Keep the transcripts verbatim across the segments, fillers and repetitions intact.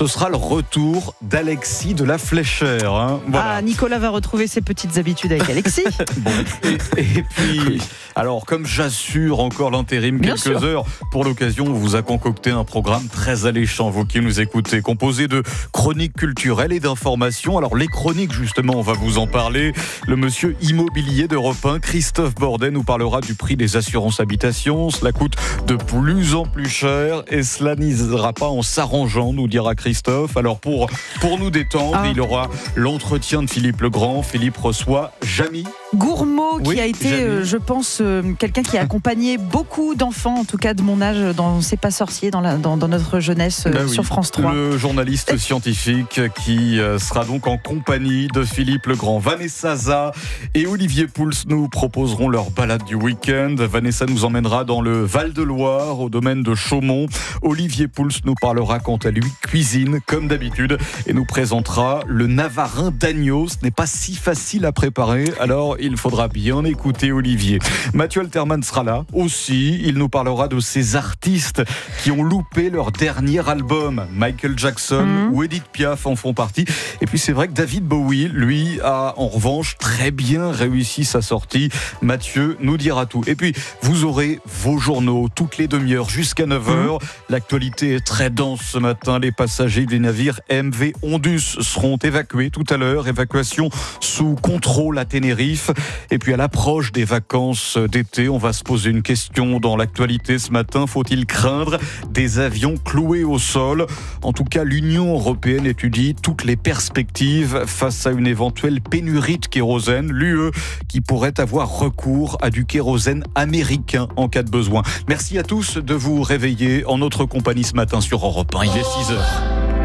ce sera le retour d'Alexis de la Fléchère. Hein. Voilà. Ah, Nicolas va retrouver ses petites habitudes avec Alexis. Bon, et, et puis, alors comme j'assure encore l'intérim Bien quelques sûr. heures, pour l'occasion, on vous a concocté un programme très alléchant, vous qui nous écoutez, composé de chroniques culturelles et d'informations. Alors les chroniques, justement, on va vous en parler. Le monsieur immobilier d'Europe un, Christophe Bordet, nous parlera du prix des assurances habitation. Cela coûte de plus en plus cher et cela n'ira pas en s'arrangeant, nous dira Christophe. Alors pour, pour nous détendre, Ah. il aura l'entretien de Philippe Legrand. Philippe reçoit Jamy. Gourmaud, qui Oui, a été, Jamy. euh, je pense, euh, quelqu'un qui a accompagné beaucoup d'enfants, en tout cas de mon âge, dans C'est pas sorcier, dans, la, dans, dans notre jeunesse, euh, Ben oui, sur France trois. Le journaliste scientifique qui euh, sera donc en compagnie de Philippe Legrand. Vanessa Za et Olivier Pouls nous proposeront leur balade du week-end. Vanessa nous emmènera dans le Val-de-Loire, au domaine de Chaumont. Olivier Pouls nous parlera quant à lui cuisine, comme d'habitude, et nous présentera le Navarin d'agneau. Ce n'est pas si facile à préparer, alors il faudra bien écouter Olivier. Mathieu Alterman sera là aussi. Il nous parlera de ces artistes qui ont loupé leur dernier album. Michael Jackson Mmh. ou Edith Piaf en font partie. Et puis c'est vrai que David Bowie, lui, a en revanche très bien réussi sa sortie. Mathieu nous dira tout. Et puis vous aurez vos journaux toutes les demi-heures jusqu'à neuf heures. Mmh. L'actualité est très dense ce matin. Les passagers du navire M V Ondus seront évacués tout à l'heure. Évacuation sous contrôle à Tenerife. Et puis à l'approche des vacances d'été, on va se poser une question dans l'actualité ce matin. Faut-il craindre des avions cloués au sol? En tout cas, l'Union européenne étudie toutes les perspectives face à une éventuelle pénurie de kérosène. L'U E qui pourrait avoir recours à du kérosène américain en cas de besoin. Merci à tous de vous réveiller en notre compagnie ce matin sur Europe un. Il est six heures.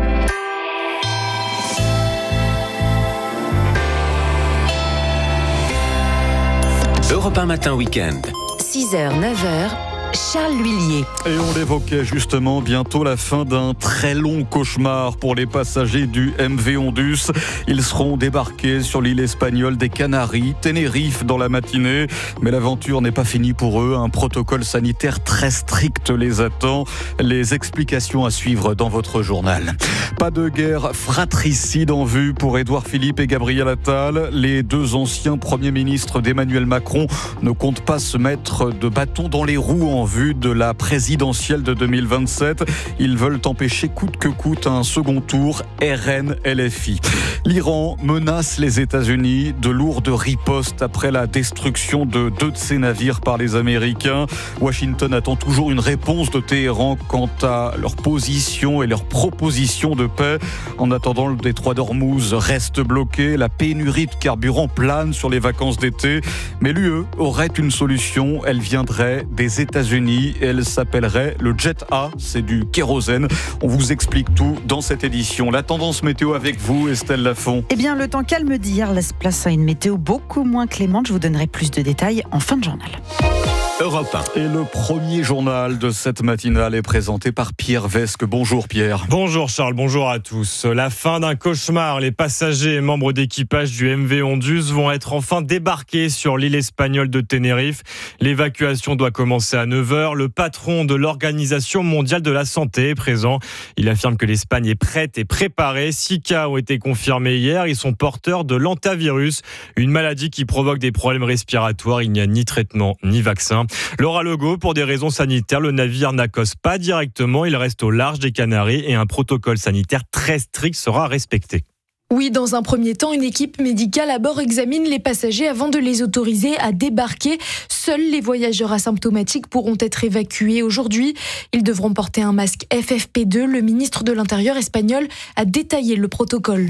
Europe un Matin Week-end. six heures, neuf heures, Charles L'Huillier. Et on l'évoquait justement, bientôt la fin d'un très long cauchemar pour les passagers du M V Ondus. Ils seront débarqués sur l'île espagnole des Canaries, Tenerife, dans la matinée. Mais l'aventure n'est pas finie pour eux. Un protocole sanitaire très strict les attend. Les explications à suivre dans votre journal. Pas de guerre fratricide en vue pour Édouard Philippe et Gabriel Attal. Les deux anciens premiers ministres d'Emmanuel Macron ne comptent pas se mettre de bâton dans les roues en vue de la présidentielle de deux mille vingt-sept. Ils veulent empêcher coûte que coûte un second tour R N L F I. L'Iran menace les États-Unis de lourdes ripostes après la destruction de deux de ses navires par les Américains. Washington attend toujours une réponse de Téhéran quant à leur position et leur proposition de paix. En attendant, le détroit d'Ormuz reste bloqué. La pénurie de carburant plane sur les vacances d'été. Mais l'U E aurait une solution. Elle viendrait des États-Unis et elle s'appellerait le Jet A. C'est du kérosène. On vous explique tout dans cette édition. La tendance météo avec vous, Estelle Lafont. Eh bien, le temps calme d'hier laisse place à une météo beaucoup moins clémente. Je vous donnerai plus de détails en fin de journal. Europe un. Et le premier journal de cette matinale est présenté par Pierre Vesque. Bonjour Pierre. Bonjour Charles, bonjour à tous. La fin d'un cauchemar. Les passagers et membres d'équipage du M V Ondus vont être enfin débarqués sur l'île espagnole de Tenerife. L'évacuation doit commencer à neuf heures. Le patron de l'Organisation mondiale de la santé est présent. Il affirme que l'Espagne est prête et préparée. Six cas ont été confirmés hier. Ils sont porteurs de l'hantavirus, une maladie qui provoque des problèmes respiratoires. Il n'y a ni traitement ni vaccin. Laura Legault, pour des raisons sanitaires, le navire n'accoste pas directement. Il reste au large des Canaries et un protocole sanitaire très strict sera respecté. Oui, dans un premier temps, une équipe médicale à bord examine les passagers avant de les autoriser à débarquer. Seuls les voyageurs asymptomatiques pourront être évacués aujourd'hui. Ils devront porter un masque F F P deux. Le ministre de l'Intérieur espagnol a détaillé le protocole.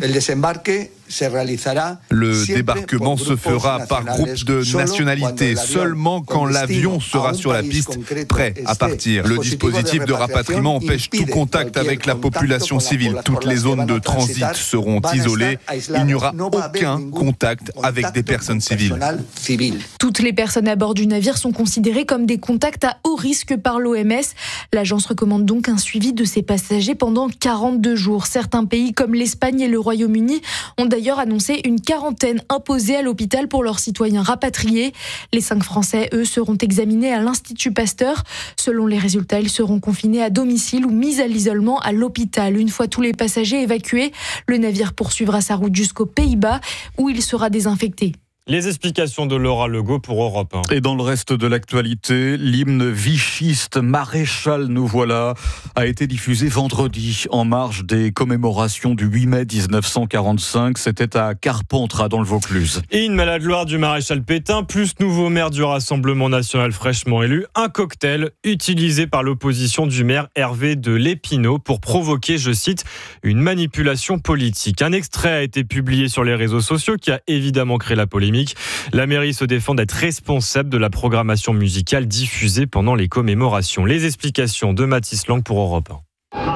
Le débarquement se fera par groupe de nationalités, seulement quand l'avion sera sur la piste, prêt à partir. Le dispositif de rapatriement empêche tout contact avec la population civile. Toutes les zones de transit seront isolées. isolés. Il n'y aura aucun contact avec des personnes civiles. Toutes les personnes à bord du navire sont considérées comme des contacts à haut risque par l'O M S. L'agence recommande donc un suivi de ces passagers pendant quarante-deux jours. Certains pays comme l'Espagne et le Royaume-Uni ont d'ailleurs annoncé une quarantaine imposée à l'hôpital pour leurs citoyens rapatriés. Les cinq Français, eux, seront examinés à l'Institut Pasteur. Selon les résultats, ils seront confinés à domicile ou mis à l'isolement à l'hôpital. Une fois tous les passagers évacués, le navire poursuivra sa route jusqu'aux Pays-Bas où il sera désinfecté. Les explications de Laura Legault pour Europe un. Et dans le reste de l'actualité, l'hymne vichiste Maréchal nous voilà a été diffusé vendredi en marge des commémorations du huit mai dix-neuf cent quarante-cinq. C'était à Carpentras dans le Vaucluse. Hymne à la gloire du maréchal Pétain, plus nouveau maire du Rassemblement national fraîchement élu, un cocktail utilisé par l'opposition du maire Hervé de Lépinau pour provoquer, je cite, une manipulation politique. Un extrait a été publié sur les réseaux sociaux qui a évidemment créé la polémique. La mairie se défend d'être responsable de la programmation musicale diffusée pendant les commémorations. Les explications de Mathis Lang pour Europe un.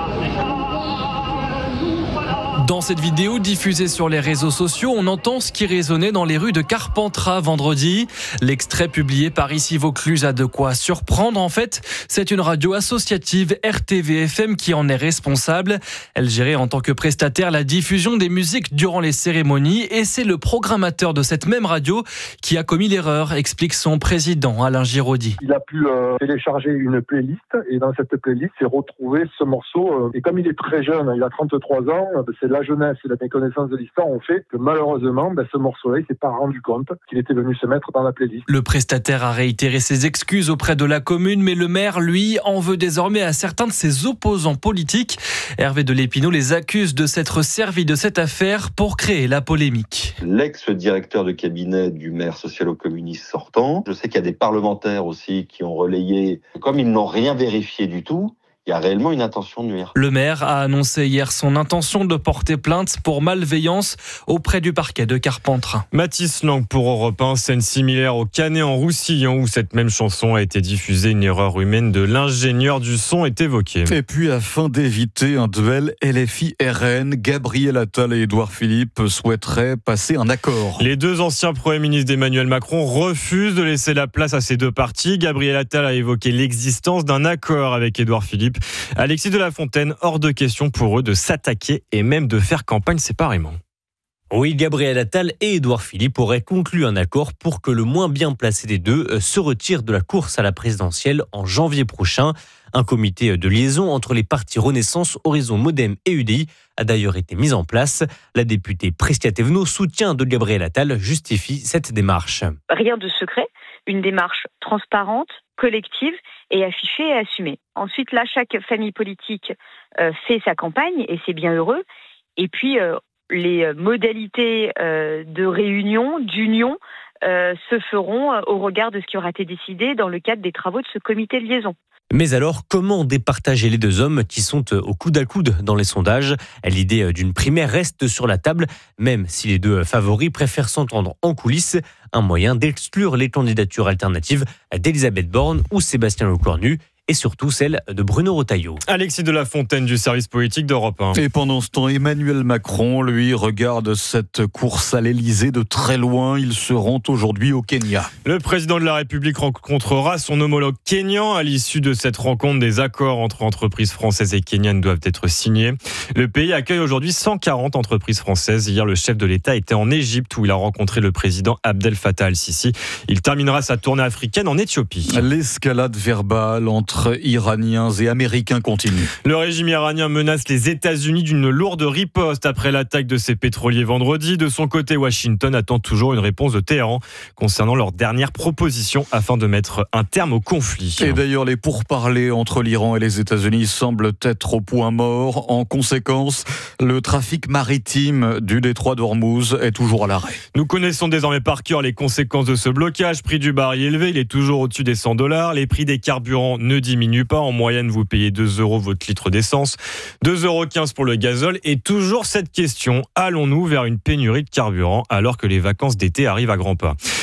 Dans cette vidéo diffusée sur les réseaux sociaux, on entend ce qui résonnait dans les rues de Carpentras vendredi. L'extrait publié par Ici Vaucluse a de quoi surprendre. En fait, c'est une radio associative R T V F M qui en est responsable. Elle gérait en tant que prestataire la diffusion des musiques durant les cérémonies et c'est le programmateur de cette même radio qui a commis l'erreur, explique son président Alain Giraudy. Il a pu euh, télécharger une playlist et dans cette playlist, il s'est retrouvé ce morceau. Euh, et comme il est très jeune, il a trente-trois ans, c'est la jeunesse et la méconnaissance de l'histoire ont fait que malheureusement, ben, ce morceau-là, il s'est pas rendu compte qu'il était venu se mettre dans la playlist. Le prestataire a réitéré ses excuses auprès de la commune, mais le maire, lui, en veut désormais à certains de ses opposants politiques. Hervé de Lépinau les accuse de s'être servi de cette affaire pour créer la polémique. L'ex-directeur de cabinet du maire socialo-communiste sortant, je sais qu'il y a des parlementaires aussi qui ont relayé, comme ils n'ont rien vérifié du tout, il y a réellement une intention de nuire. Le maire a annoncé hier son intention de porter plainte pour malveillance auprès du parquet de Carpentras. Mathis Lang pour Europe un, scène similaire au Canet-en-Roussillon où cette même chanson a été diffusée. Une erreur humaine de l'ingénieur du son est évoquée. Et puis afin d'éviter un duel L F I R N, Gabriel Attal et Édouard Philippe souhaiteraient passer un accord. Les deux anciens premiers ministres d'Emmanuel Macron refusent de laisser la place à ces deux partis. Gabriel Attal a évoqué l'existence d'un accord avec Édouard Philippe. Alexis de la Fontaine, hors de question pour eux de s'attaquer et même de faire campagne séparément. Oui, Gabriel Attal et Édouard Philippe auraient conclu un accord pour que le moins bien placé des deux se retire de la course à la présidentielle en janvier prochain. Un comité de liaison entre les partis Renaissance, Horizon, Modem et U D I a d'ailleurs été mis en place. La députée Prestia Thévenot, soutien de Gabriel Attal, justifie cette démarche. Rien de secret, une démarche transparente, collective et affichée et assumée. Ensuite, là, chaque famille politique euh, fait sa campagne et c'est bien heureux. Et puis, euh, les modalités euh, de réunion, d'union, euh, se feront au regard de ce qui aura été décidé dans le cadre des travaux de ce comité de liaison. Mais alors, comment départager les deux hommes qui sont au coude à coude dans les sondages ? L'idée d'une primaire reste sur la table, même si les deux favoris préfèrent s'entendre en coulisses. Un moyen d'exclure les candidatures alternatives d'Elisabeth Borne ou Sébastien Lecornu. Et surtout celle de Bruno Retailleau. Alexis de la Fontaine du service politique d'Europe un. Et pendant ce temps, Emmanuel Macron, lui, regarde cette course à l'Elysée de très loin. Il se rend aujourd'hui au Kenya. Le président de la République rencontrera son homologue kényan. À l'issue de cette rencontre, des accords entre entreprises françaises et kenyanes doivent être signés. Le pays accueille aujourd'hui cent quarante entreprises françaises. Hier, le chef de l'État était en Égypte où il a rencontré le président Abdel Fattah al-Sisi. Il terminera sa tournée africaine en Éthiopie. L'escalade verbale entre Iraniens et Américains continue. Le régime iranien menace les États-Unis d'une lourde riposte après l'attaque de ses pétroliers vendredi. De son côté, Washington attend toujours une réponse de Téhéran concernant leurs dernières propositions afin de mettre un terme au conflit. Et d'ailleurs, les pourparlers entre l'Iran et les États-Unis semblent être au point mort. En conséquence, le trafic maritime du détroit d'Ormuz est toujours à l'arrêt. Nous connaissons désormais par cœur les conséquences de ce blocage. Prix du baril élevé, il est toujours au-dessus des cent dollars. Les prix des carburants ne diminue pas. En moyenne, vous payez deux euros votre litre d'essence, deux euros quinze pour le gazole. Et toujours cette question, allons-nous vers une pénurie de carburant alors que les vacances d'été arrivent à grands pas ?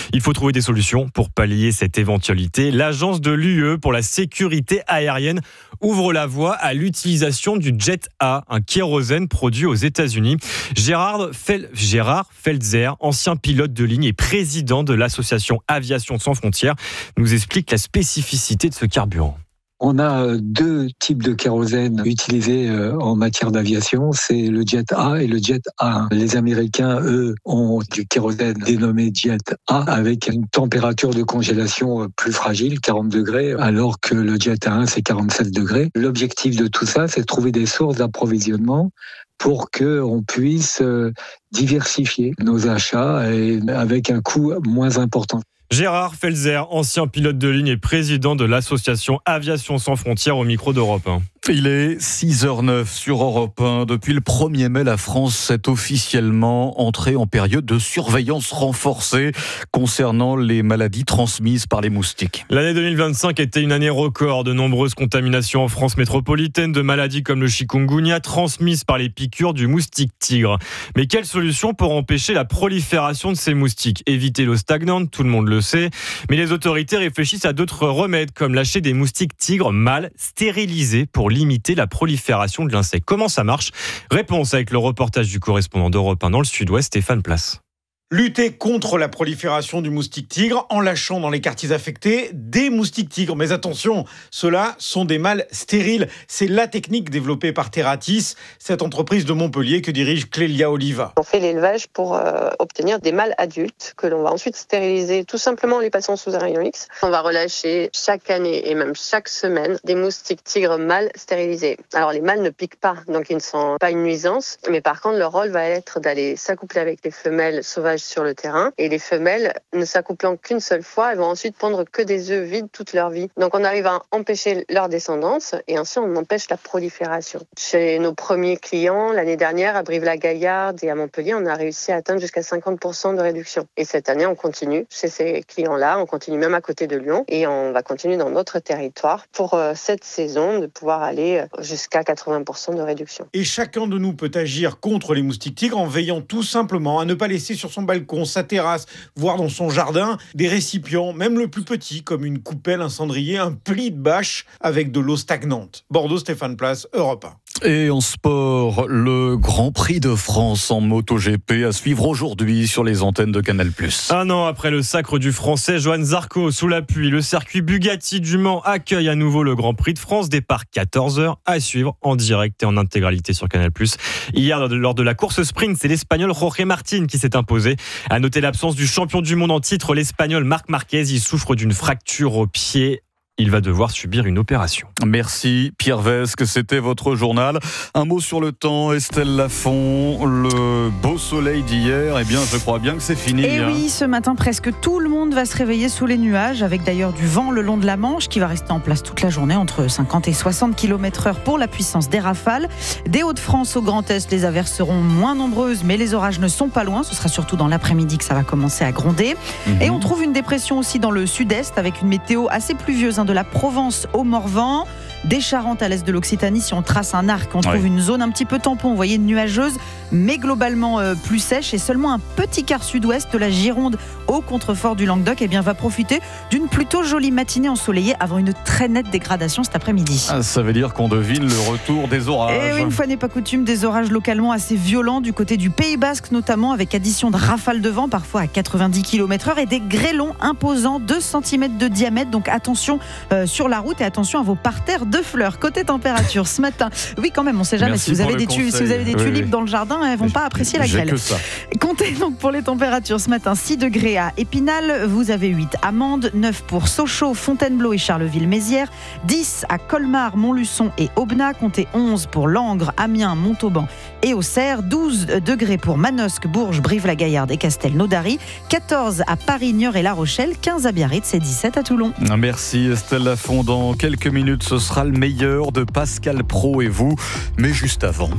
Il faut trouver des solutions pour pallier cette éventualité. L'agence de l'U E pour la sécurité aérienne ouvre la voie à l'utilisation du Jet A, un kérosène produit aux États-Unis. Gérard, Fel- Gérard Feltzer, ancien pilote de ligne et président de l'association Aviation sans frontières, nous explique la spécificité de ce carburant. On a deux types de kérosène utilisés en matière d'aviation, c'est le Jet A et le Jet A un. Les Américains, eux, ont du kérosène dénommé Jet A avec une température de congélation plus fragile, quarante degrés, alors que le Jet A un, c'est quarante-sept degrés. L'objectif de tout ça, c'est de trouver des sources d'approvisionnement pour qu'on puisse diversifier nos achats et avec un coût moins important. Gérard Feltzer, ancien pilote de ligne et président de l'association Aviation sans frontières au micro d'Europe un. Il est six heures neuf sur Europe un. Depuis le premier mai, la France est officiellement entrée en période de surveillance renforcée concernant les maladies transmises par les moustiques. L'année deux mille vingt-cinq était une année record. De nombreuses contaminations en France métropolitaine de maladies comme le chikungunya transmises par les piqûres du moustique tigre. Mais quelle solution pour empêcher la prolifération de ces moustiques ? Éviter l'eau stagnante, tout le monde le sait. Mais les autorités réfléchissent à d'autres remèdes comme lâcher des moustiques tigres mâles stérilisés pour limiter la prolifération de l'insecte. Comment ça marche ? Réponse avec le reportage du correspondant d'Europe un dans le Sud-Ouest, Stéphane Place. Lutter contre la prolifération du moustique tigre en lâchant dans les quartiers affectés des moustiques tigres. Mais attention, ceux-là sont des mâles stériles. C'est la technique développée par Terratis, cette entreprise de Montpellier que dirige Clélia Oliva. On fait l'élevage pour euh, obtenir des mâles adultes que l'on va ensuite stériliser tout simplement en les passant sous un rayon X. On va relâcher chaque année et même chaque semaine des moustiques tigres mâles stérilisés. Alors les mâles ne piquent pas, donc ils ne sont pas une nuisance. Mais par contre, leur rôle va être d'aller s'accoupler avec les femelles sauvages sur le terrain, et les femelles, ne s'accouplant qu'une seule fois, elles vont ensuite pondre que des œufs vides toute leur vie. Donc on arrive à empêcher leur descendance et ainsi on empêche la prolifération. Chez nos premiers clients, l'année dernière, à Brive-la-Gaillarde et à Montpellier, on a réussi à atteindre jusqu'à cinquante pour cent de réduction. Et cette année, on continue chez ces clients-là, on continue même à côté de Lyon et on va continuer dans notre territoire pour euh, cette saison de pouvoir aller jusqu'à quatre-vingts pour cent de réduction. Et chacun de nous peut agir contre les moustiques tigres en veillant tout simplement à ne pas laisser sur son balcon, sa terrasse, voire dans son jardin, des récipients, même le plus petit, comme une coupelle, un cendrier, un pli de bâche avec de l'eau stagnante. Bordeaux, Stéphane Place, Europe un. Et en sport, le Grand Prix de France en MotoGP à suivre aujourd'hui sur les antennes de Canal plus. Un an après le sacre du Français Johann Zarco sous la pluie, le circuit Bugatti du Mans accueille à nouveau le Grand Prix de France. Départ quatorze heures à suivre en direct et en intégralité sur Canal plus. Hier, lors de la course sprint, c'est l'Espagnol Jorge Martín qui s'est imposé. À noter l'absence du champion du monde en titre, l'Espagnol Marc Marquez. Il souffre d'une fracture au pied. Il va devoir subir une opération. Merci Pierre Vesque, c'était votre journal. Un mot sur le temps, Estelle Lafont, le beau soleil d'hier, eh bien je crois bien que c'est fini. Et hein. oui, ce matin presque tout le monde va se réveiller sous les nuages, avec d'ailleurs du vent le long de la Manche qui va rester en place toute la journée, entre cinquante et soixante kilomètres heure pour la puissance des rafales. Des Hauts-de-France au Grand Est, les averses seront moins nombreuses, mais les orages ne sont pas loin. Ce sera surtout dans l'après-midi que ça va commencer à gronder. Mmh. Et on trouve une dépression aussi dans le sud-est, avec une météo assez pluvieuse, hein, de la Provence au Morvan, des Charentes à l'est de l'Occitanie. Si on trace un arc, on trouve ouais. une zone un petit peu tampon, vous voyez, nuageuse, mais globalement euh, plus sèche, et seulement un petit quart sud-ouest de la Gironde au contrefort du Languedoc eh bien, va profiter d'une plutôt jolie matinée ensoleillée avant une très nette dégradation cet après-midi. Ah, ça veut dire qu'on devine le retour des orages. Et oui, une fois n'est pas coutume, des orages localement assez violents du côté du Pays Basque notamment, avec addition de rafales de vent parfois à quatre-vingt-dix kilomètres heure et des grêlons imposants deux centimètres de diamètre. Donc attention euh, sur la route et attention à vos parterres de fleurs. Côté température ce matin, oui quand même, on ne sait jamais. Merci si vous, avez des tu- si vous avez des oui, tulipes oui. dans le jardin, elles ne vont pas apprécier la J'ai grêle. que ça. Comptez donc pour les températures ce matin, six degrés à Épinal, vous avez huit à Mende, neuf pour Sochaux, Fontainebleau et Charleville-Mézières, dix à Colmar, Montluçon et Aubenas, comptez onze pour Langres, Amiens, Montauban et Auxerre, douze degrés pour Manosque, Bourges, Brive-la-Gaillarde et Castelnaudary, quatorze à Paris, Niort et La Rochelle, quinze à Biarritz et dix-sept à Toulon. Merci Estelle Lafont. Dans quelques minutes, ce sera le meilleur de Pascal Praud et vous, mais juste avant.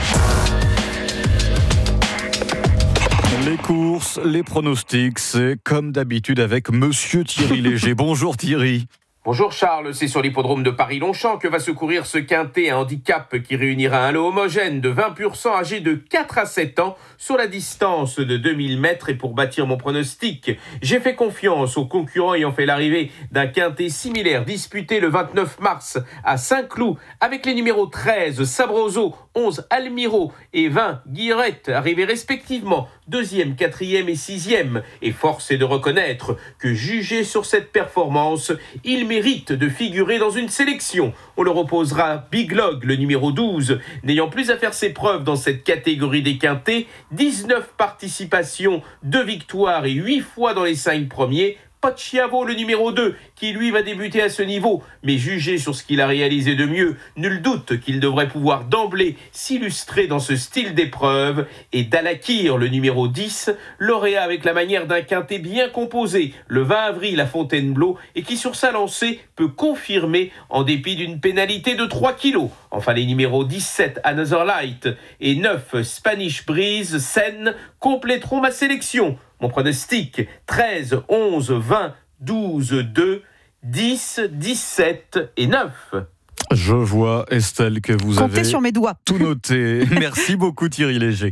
Les courses, les pronostics, c'est comme d'habitude avec Monsieur Thierry Léger. Bonjour Thierry. Bonjour Charles, c'est sur l'hippodrome de Paris-Longchamp que va se courir ce quintet, un handicap qui réunira un lot homogène de vingt pur sang âgés de quatre à sept ans sur la distance de deux mille mètres. Et pour bâtir mon pronostic, j'ai fait confiance aux concurrents ayant fait l'arrivée d'un quintet similaire disputé le vingt-neuf mars à Saint-Cloud avec les numéros treize Sabroso, onze Almiro et vingt Guirette, arrivés respectivement deuxième, quatrième et sixième. Et force est de reconnaître que jugé sur cette performance, il mérite de figurer dans une sélection. On leur opposera Big Log, le numéro douze, n'ayant plus à faire ses preuves dans cette catégorie des quintés, dix-neuf participations, deux victoires et huit fois dans les cinq premiers. Pacciavo, le numéro deux, qui lui va débuter à ce niveau, mais jugé sur ce qu'il a réalisé de mieux, nul doute qu'il devrait pouvoir d'emblée s'illustrer dans ce style d'épreuve. Et Dalakir, le numéro dix, lauréat avec la manière d'un quintet bien composé, le vingt avril à Fontainebleau, et qui sur sa lancée peut confirmer en dépit d'une pénalité de trois kilos. Enfin, les numéros dix-sept Another Light et neuf Spanish Breeze, Seine, compléteront ma sélection. Mon pronostic, treize, onze, vingt, douze, deux, dix, dix-sept et neuf. Je vois, Estelle, que vous Comptez avez sur mes doigts. tout noté. Merci beaucoup Thierry Léger.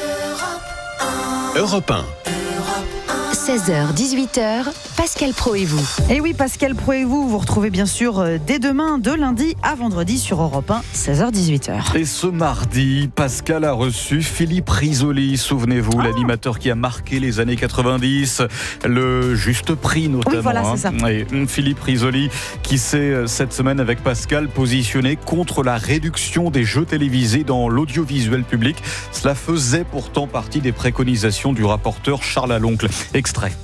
Europe un. seize heures dix-huit heures, Pascal Praud et vous. Et oui, Pascal Praud et vous, vous retrouvez bien sûr dès demain, de lundi à vendredi sur Europe un, seize heures dix-huit heures. Et ce mardi, Pascal a reçu Philippe Risoli, souvenez-vous, oh. l'animateur qui a marqué les années quatre-vingt-dix, le Juste Prix notamment. Oui, voilà, c'est ça. Et Philippe Risoli qui s'est cette semaine avec Pascal positionné contre la réduction des jeux télévisés dans l'audiovisuel public. Cela faisait pourtant partie des préconisations du rapporteur Charles Aloncle. Extrait.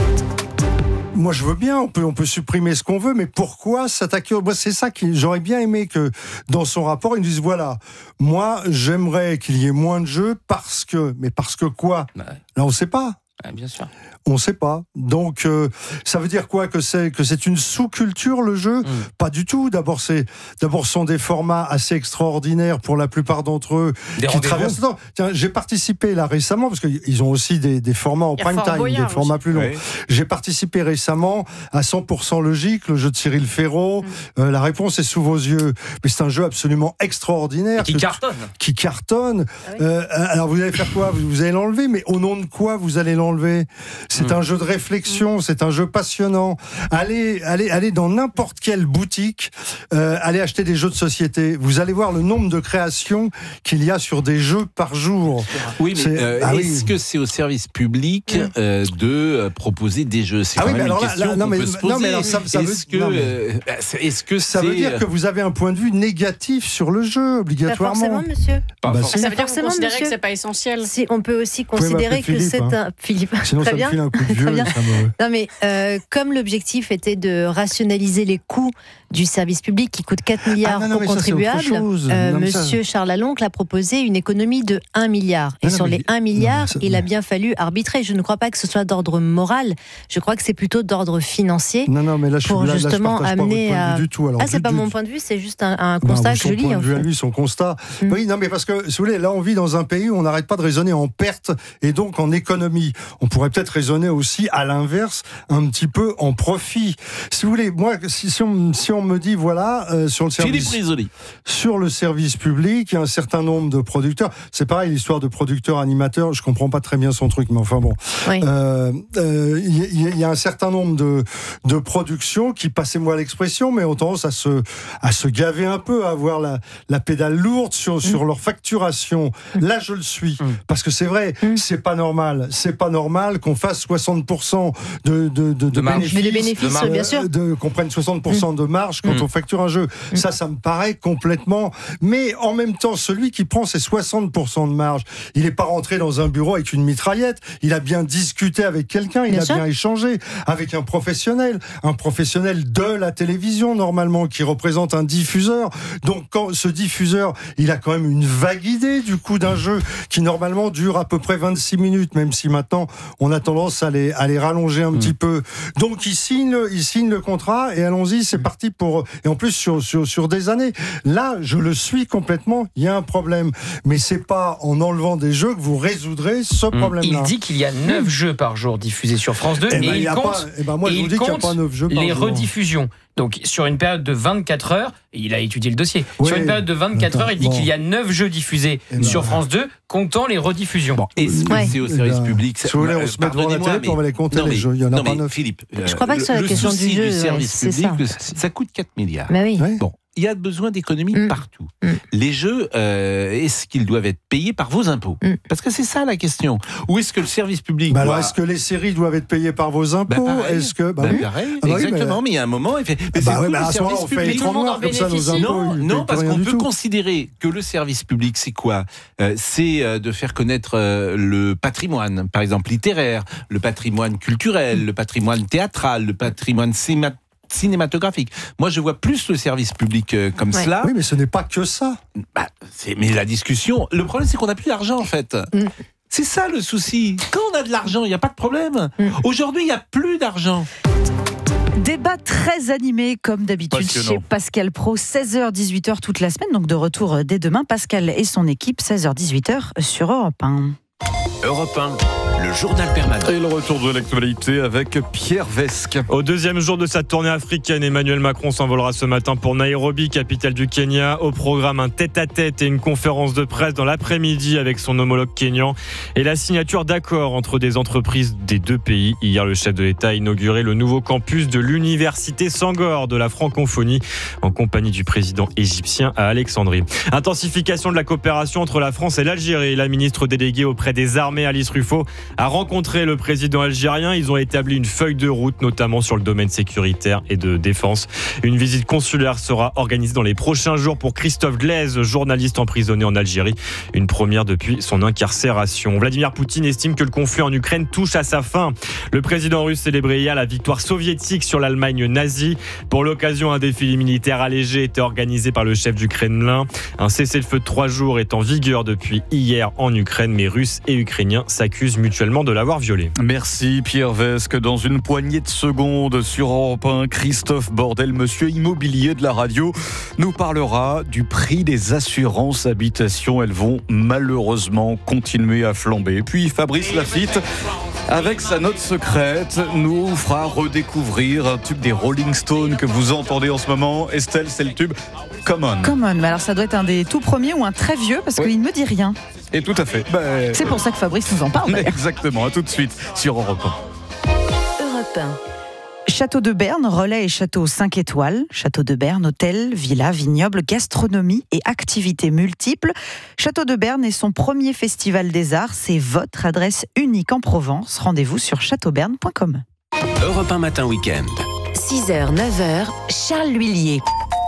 Moi, je veux bien, on peut, on peut supprimer ce qu'on veut, mais pourquoi s'attaquer au... Moi, c'est ça que j'aurais bien aimé que, dans son rapport, ils nous disent, voilà, moi, j'aimerais qu'il y ait moins de jeux parce que... Mais parce que quoi ? Bah, là, on ne sait pas. Ouais, bien sûr. On ne sait pas. Donc, euh, ça veut dire quoi ? Que c'est, que c'est une sous-culture, le jeu ? mmh. Pas du tout. D'abord, c'est, d'abord, ce sont des formats assez extraordinaires pour la plupart d'entre eux des qui traversent le temps. Tiens, j'ai participé là récemment, parce qu'ils ont aussi des, des formats en prime time, des formats aussi. plus longs. Oui. J'ai participé récemment à cent pour cent Logique, le jeu de Cyril Ferraud. Mmh. Euh, la réponse est sous vos yeux. Mais c'est un jeu absolument extraordinaire. Et qui que, cartonne. Qui cartonne. Ah oui. euh, alors, vous allez faire quoi ? Vous allez l'enlever, mais au nom de quoi vous allez l'enlever ? C'est mmh. un jeu de réflexion, mmh. c'est un jeu passionnant. Allez, allez, allez dans n'importe quelle boutique, euh, allez acheter des jeux de société. Vous allez voir le nombre de créations qu'il y a sur des jeux par jour. Oui, mais euh, ah, est-ce oui. que c'est au service public mmh. euh, de euh, proposer des jeux ? C'est ah quand oui, même une question là, là, non, qu'on mais, peut se poser. Non, mais alors, ça, ça est-ce, veut, que, non, mais, euh, est-ce que ça c'est... veut dire que vous avez un point de vue négatif sur le jeu, obligatoirement. Pas forcément, monsieur. Pas bah, forcément. Ça veut dire qu'on considère que c'est pas essentiel. Si, on peut aussi considérer que c'est un... Philippe, sinon ça me file un coup de vieux. Non mais euh, comme l'objectif était de rationaliser les coûts du service public qui coûte quatre milliards ah non, non, aux contribuables, euh, non, Monsieur ça... Charles Aloncle a proposé une économie de un milliard. Et non, sur non, les un milliard, ça... il a bien fallu arbitrer. Je ne crois pas que ce soit d'ordre moral, je crois que c'est plutôt d'ordre financier non, non, mais là, je pour là, justement là, je amener à... Du tout, alors, ah, c'est du, pas du... mon point de vue, c'est juste un, un constat non, que je lis. Son point en de vue fait. à lui, son constat. Mm. Oui, non, mais parce que, si vous voulez, là, on vit dans un pays où on n'arrête pas de raisonner en perte et donc en économie. On pourrait peut-être raisonner aussi à l'inverse, un petit peu en profit. Si vous voulez, moi, si, si, on, si on me dit, voilà, euh, sur le service, sur le service public, il y a un certain nombre de producteurs. C'est pareil, l'histoire de producteurs animateurs. Je comprends pas très bien son truc, mais enfin bon. Oui. Euh, euh, il y a un certain nombre de, de productions qui, passez-moi l'expression, mais ont tendance à se, à se gaver un peu, à avoir la, la pédale lourde sur, mmh. sur leur facturation. Mmh. Là, je le suis. Mmh. Parce que c'est vrai, mmh. c'est pas normal. C'est pas normal qu'on fasse soixante pour cent de, de, de, de, de bénéfices. Mais de bénéfices, de, bien sûr. De, qu'on prenne soixante pour cent mmh. de marge quand mmh. on facture un jeu. Mmh. Ça, ça me paraît complètement... Mais en même temps, celui qui prend ses soixante pour cent de marge, il n'est pas rentré dans un bureau avec une mitraillette. Il a bien discuté avec quelqu'un, il bien a sûr. bien échangé avec un professionnel. Un professionnel de la télévision, normalement, qui représente un diffuseur. Donc, quand ce diffuseur, il a quand même une vague idée du coup d'un jeu qui, normalement, dure à peu près vingt-six minutes, même si maintenant, on a tendance à les, à les rallonger un mmh. petit peu. Donc, il signe, il signe le contrat et allons-y, c'est parti pour... Et en plus, sur, sur, sur des années. Là, je le suis complètement, il y a un problème. Mais c'est pas en enlevant des jeux que vous résoudrez ce mmh. problème-là. Il dit qu'il y a neuf mmh. jeux par jour diffusés sur France deux et, et ben, il compte, pas, et ben moi, je vous dis qu'il n'y a pas neuf jeux par les jour. rediffusions. Donc sur une période de vingt-quatre heures, il a étudié le dossier, oui, sur une période de vingt-quatre heures, il dit bon. qu'il y a neuf jeux diffusés ben sur France deux, comptant les rediffusions. Bon, est-ce que ouais. c'est au service ben, public? Si vous voulez, on se met devant la télé, mais... on va les compter, non, mais, les jeux. Il y en a non, pas neuf. Philippe, je ne crois pas que c'est la question du jeu. Le service ouais, public, ça. ça coûte quatre milliards. Ben oui. Bon. Il y a besoin d'économies mmh. partout. Mmh. Les jeux, euh, est-ce qu'ils doivent être payés par vos impôts? mmh. Parce que c'est ça la question. Ou est-ce que le service public bah doit... alors, est-ce que les séries doivent être payées par vos impôts? bah pareil. Est-ce que... Bah, bah, oui. pareil, ah bah exactement, oui, mais... mais il y a un moment... Il fait... mais bah c'est oui, bah le service on fait public. écran noir comme ça, nos impôts. Non, non parce qu'on peut tout. considérer que le service public, c'est quoi? euh, C'est euh, de faire connaître euh, le patrimoine, par exemple littéraire, le patrimoine culturel, le patrimoine théâtral, le patrimoine cinématographique. cinématographique. Moi, je vois plus le service public euh, comme ouais. cela. Oui, mais ce n'est pas que ça. Bah, c'est, mais la discussion... Le problème, c'est qu'on n'a plus d'argent, en fait. Mm. C'est ça, le souci. Quand on a de l'argent, il n'y a pas de problème. Mm. Aujourd'hui, il n'y a plus d'argent. Débat très animé, comme d'habitude, Passionnant. chez Pascal Praud, seize heures dix-huit heures toute la semaine, donc de retour dès demain. Pascal et son équipe, seize heures dix-huit heures sur Europe un. Europe un, le journal permanent. Et le retour de l'actualité avec Pierre Vesque. Au deuxième jour de sa tournée africaine, Emmanuel Macron s'envolera ce matin pour Nairobi, capitale du Kenya. Au programme, un tête-à-tête et une conférence de presse dans l'après-midi avec son homologue kényan. Et la signature d'accords entre des entreprises des deux pays. Hier, le chef de l'État a inauguré le nouveau campus de l'université Sangor de la francophonie en compagnie du président égyptien à Alexandrie. Intensification de la coopération entre la France et l'Algérie. La ministre déléguée auprès des armées, Alice Ruffo, a rencontré le président algérien. Ils ont établi une feuille de route, notamment sur le domaine sécuritaire et de défense. Une visite consulaire sera organisée dans les prochains jours pour Christophe Glaise, journaliste emprisonné en Algérie. Une première depuis son incarcération. Vladimir Poutine estime que le conflit en Ukraine touche à sa fin. Le président russe célébrait hier la victoire soviétique sur l'Allemagne nazie. Pour l'occasion, un défilé militaire allégé était organisé par le chef du Kremlin. Un cessez-le-feu de trois jours est en vigueur depuis hier en Ukraine, mais Russes et Ukrainiens s'accusent mutuellement de l'avoir violé. Merci Pierre Vesque. Dans une poignée de secondes sur Europe un, Christophe Bordel, monsieur immobilier de la radio, nous parlera du prix des assurances habitation. Elles vont malheureusement continuer à flamber. Puis Fabrice Lafitte, avec sa note secrète, nous fera redécouvrir un tube des Rolling Stones que vous entendez en ce moment. Estelle, c'est le tube Come On. Come On, mais alors ça doit être un des tout premiers ou un très vieux parce oui. qu'il ne me dit rien. Et tout à fait. Ben, c'est pour ça que Fabrice nous en parle. Exactement, à tout de suite sur Europe un. Europe un. Château de Berne, relais et château cinq étoiles. Château de Berne, hôtel, villa, vignoble, gastronomie et activités multiples. Château de Berne est son premier festival des arts. C'est votre adresse unique en Provence. Rendez-vous sur château berne point com. Europe un matin week-end. six heures, neuf heures, Charles L'Huillier.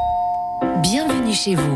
Bienvenue chez vous.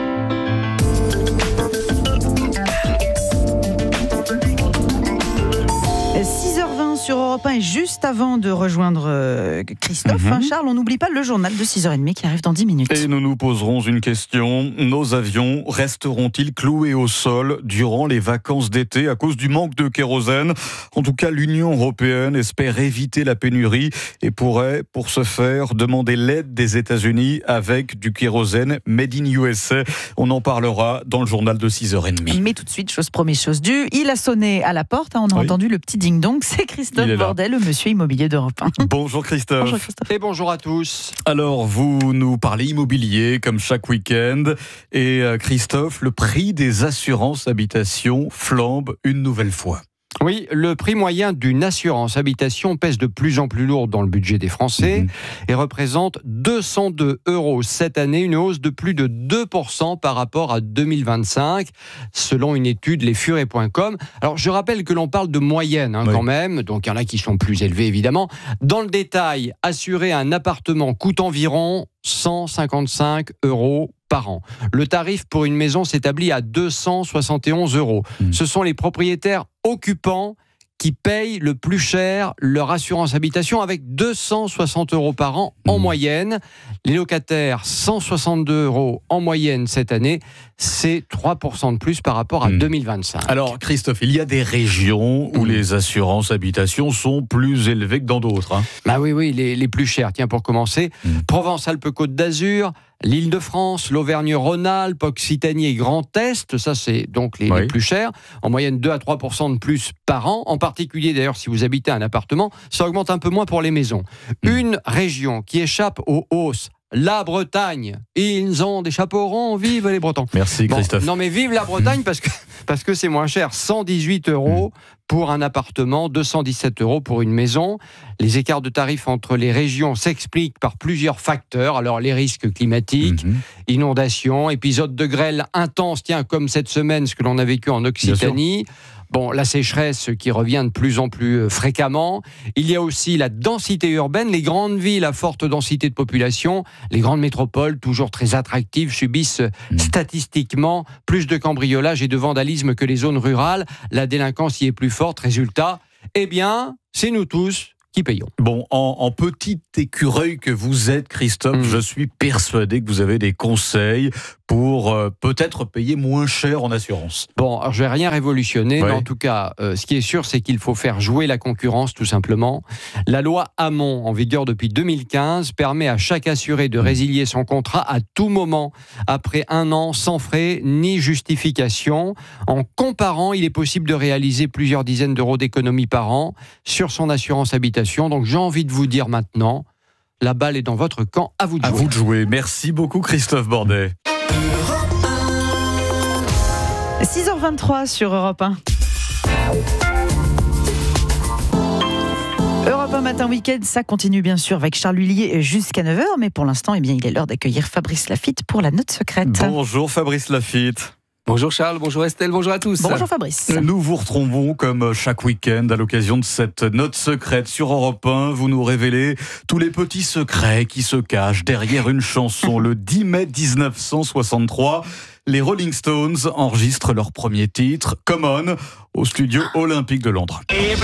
six heures vingt sur Europe un et juste avant de rejoindre Christophe, mm-hmm. hein, Charles, on n'oublie pas le journal de six heures trente qui arrive dans dix minutes. Et nous nous poserons une question. Nos avions resteront-ils cloués au sol durant les vacances d'été à cause du manque de kérosène? En tout cas, l'Union européenne espère éviter la pénurie et pourrait, pour ce faire, demander l'aide des États-Unis avec du kérosène made in U S A. On en parlera dans le journal de six heures trente. Mais tout de suite, chose promise, chose due, il a sonné à la porte, hein, on a oui. entendu le petit ding-dong, c'est Christophe Bordel, le monsieur immobilier d'Europe un. Bonjour Christophe. Bonjour Christophe. Et bonjour à tous. Alors, vous nous parlez immobilier comme chaque week-end. Et euh, Christophe, le prix des assurances habitation flambe une nouvelle fois. Oui, le prix moyen d'une assurance habitation pèse de plus en plus lourd dans le budget des Français mmh. et représente deux cent deux euros cette année, une hausse de plus de deux pour cent par rapport à deux mille vingt-cinq, selon une étude les furets point com. Alors, je rappelle que l'on parle de moyenne hein, oui. quand même, donc il y en a qui sont plus élevés évidemment. Dans le détail, assurer un appartement coûte environ cent cinquante-cinq euros par an. Le tarif pour une maison s'établit à deux cent soixante et onze euros. Mmh. Ce sont les propriétaires occupants qui payent le plus cher leur assurance habitation avec deux cent soixante euros par an en mmh. moyenne. Les locataires, cent soixante-deux euros en moyenne cette année. c'est trois pour cent de plus par rapport à mmh. deux mille vingt-cinq. Alors Christophe, il y a des régions où mmh. les assurances habitation sont plus élevées que dans d'autres. Hein. Bah oui, oui, les, les plus chères. Tiens, pour commencer, mmh. Provence-Alpes-Côte d'Azur, l'Île-de-France, l'Auvergne-Rhône-Alpes, Occitanie et Grand Est, ça c'est donc les, oui. les plus chers, en moyenne deux à trois pour cent de plus par an, en particulier d'ailleurs si vous habitez un appartement, ça augmente un peu moins pour les maisons. Mmh. Une région qui échappe aux hausses, la Bretagne, ils ont des chapeaux ronds, vive les Bretons. Merci Christophe. Bon, non mais vive la Bretagne mmh. parce que, parce que c'est moins cher, cent dix-huit euros mmh. pour un appartement, deux cent dix-sept euros pour une maison. Les écarts de tarifs entre les régions s'expliquent par plusieurs facteurs. Alors les risques climatiques, mmh. inondations, épisodes de grêle intenses, tiens comme cette semaine ce que l'on a vécu en Occitanie. Bon, la sécheresse qui revient de plus en plus fréquemment. Il y a aussi la densité urbaine. Les grandes villes à forte densité de population, les grandes métropoles, toujours très attractives, subissent mmh. statistiquement plus de cambriolage et de vandalisme que les zones rurales. La délinquance y est plus forte. Résultat, eh bien, c'est nous tous qui payons. Bon, en, en petit écureuil que vous êtes, Christophe, mmh. je suis persuadé que vous avez des conseils pour euh, peut-être payer moins cher en assurance. Bon, alors je vais rien révolutionner, ouais. mais en tout cas, euh, ce qui est sûr, c'est qu'il faut faire jouer la concurrence, tout simplement. La loi Hamon, en vigueur depuis deux mille quinze, permet à chaque assuré de résilier son contrat à tout moment, après un an, sans frais ni justification. En comparant, il est possible de réaliser plusieurs dizaines d'euros d'économie par an sur son assurance habitation. Donc j'ai envie de vous dire maintenant, la balle est dans votre camp, à vous de jouer. À vous de jouer. Merci beaucoup Christophe Bordet. six heures vingt-trois sur Europe un. Europe un matin week-end, ça continue bien sûr avec Charles Huillier jusqu'à neuf heures, mais pour l'instant, eh bien, il est l'heure d'accueillir Fabrice Lafitte pour la note secrète. Bonjour Fabrice Lafitte. Bonjour Charles, bonjour Estelle, bonjour à tous. Bonjour Fabrice. Nous vous retrouvons comme chaque week-end à l'occasion de cette note secrète sur Europe un. Vous nous révélez tous les petits secrets qui se cachent derrière une chanson. Le dix mai dix-neuf cent soixante-trois, les Rolling Stones enregistrent leur premier titre, Come On, au studio olympique de Londres.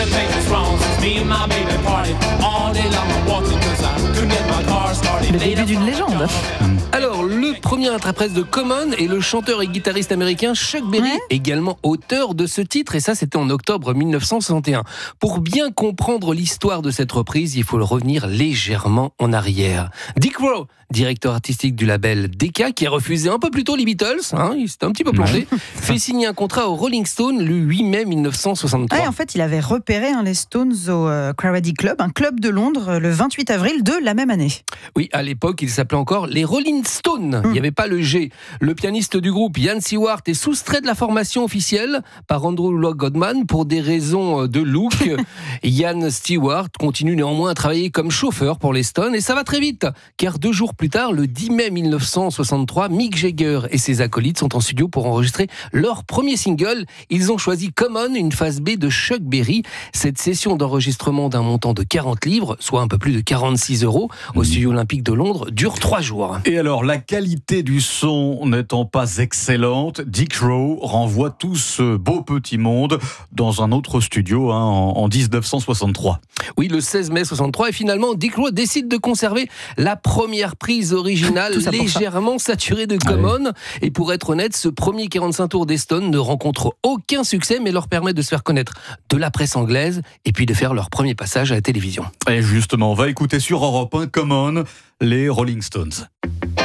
Le début d'une légende. Alors, le premier interprète de Come On est le chanteur et guitariste américain Chuck Berry, ouais. également auteur de ce titre, et ça c'était en octobre mille neuf cent soixante et un. Pour bien comprendre l'histoire de cette reprise, il faut revenir légèrement en arrière. Dick Rowe, directeur artistique du label Decca, qui a refusé un peu plus tôt les Beatles, hein, il s'était un petit peu planché, ouais. fait signer un contrat aux Rolling Stones le huit mai mille neuf cent soixante-trois. Ouais, en fait, il avait repéré hein, les Stones au euh, Cravady Club, un club de Londres, le vingt-huit avril de la même année. Oui, à l'époque, il s'appelait encore les Rolling Stones. Il n'y avait pas le G. Le pianiste du groupe, Ian Stewart, est soustrait de la formation officielle par Andrew Loog Oldham pour des raisons de look. Ian Stewart continue néanmoins à travailler comme chauffeur pour les Stones, et ça va très vite, car deux jours plus tard, le dix mai mille neuf cent soixante-trois, Mick Jagger et ses acolytes sont en studio pour enregistrer leur premier single. Ils ont choisi Come On, une phase B de Chuck Berry. Cette session d'enregistrement d'un montant de quarante livres, soit un peu plus de quarante-six euros, au studio olympique de Londres, dure trois jours. Et alors, la qualité du son n'étant pas excellente, Dick Rowe renvoie tout ce beau petit monde dans un autre studio hein, en, en dix-neuf cent soixante-trois. Oui, le seize mai soixante-trois, et finalement, Dick Rowe décide de conserver la première prise originale légèrement saturée de Come On. Ah oui. Et pour être honnête, ce premier quarante-cinq tours des Stones ne rencontre aucun succès, mais leur permet de se faire connaître de la presse anglaise et puis de faire leur premier passage à la télévision. Et justement, on va écouter sur Europe un Come On, les Rolling Stones.